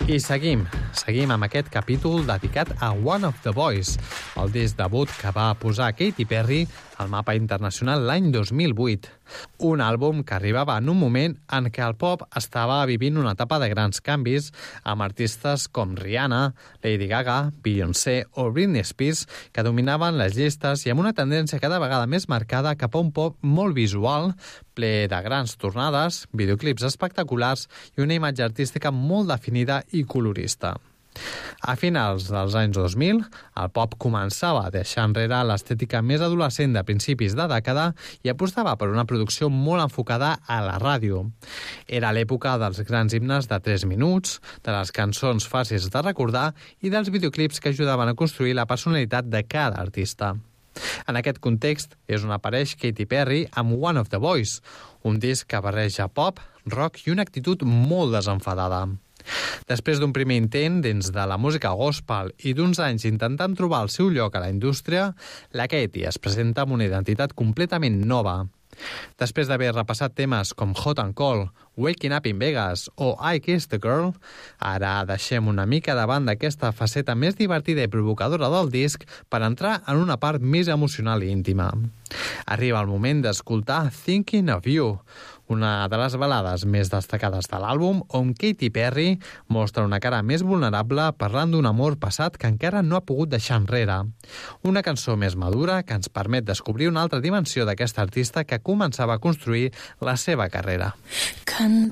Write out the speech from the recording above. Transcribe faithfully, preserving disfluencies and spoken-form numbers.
I seguim, seguim amb aquest capítol dedicat a One of the Boys, el disc debut que va posar Katy Perry al mapa internacional l'any dos mil vuit. Un àlbum que arribava en un moment en què el pop estava vivint una etapa de grans canvis amb artistes com Rihanna, Lady Gaga, Beyoncé o Britney Spears que dominaven les llistes i amb una tendència cada vegada més marcada cap a un pop molt visual, ple de grans tornades, videoclips espectaculars i una imatge artística molt definida i colorista. A finals dels anys dos mil, el pop començava a deixar enrere l'estètica més adolescent de principis de dècada i apostava per una producció molt enfocada a la ràdio. Era l'època dels grans himnes de tres minuts, de les cançons fàcils de recordar i dels videoclips que ajudaven a construir la personalitat de cada artista. En aquest context és on apareix Katy Perry amb One of the Boys, un disc que barreja pop, rock i una actitud molt desenfadada. Després d'un primer intent dins de la música gospel i d'uns anys intentant trobar el seu lloc a la indústria, la Katy es presenta amb una identitat completament nova. Després d'haver repassat temes com Hot and Cold, Waking Up in Vegas o I Kissed the Girl, ara deixem una mica davant d'aquesta faceta més divertida i provocadora del disc per entrar en una part més emocional i íntima. Arriba el moment d'escoltar Thinking of You, una de les balades més destacades de l'àlbum, on Katy Perry mostra una cara més vulnerable parlant d'un amor passat que encara no ha pogut deixar enrere. Una cançó més madura que ens permet descobrir una altra dimensió d'aquesta artista que començava a construir la seva carrera. Can